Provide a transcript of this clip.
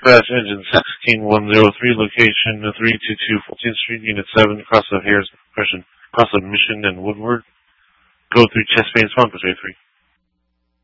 Crash Engine 16103, location 322 14th Street, Unit 7, cross of Mission and Woodward. Go through Chest Pain Swamp, 3.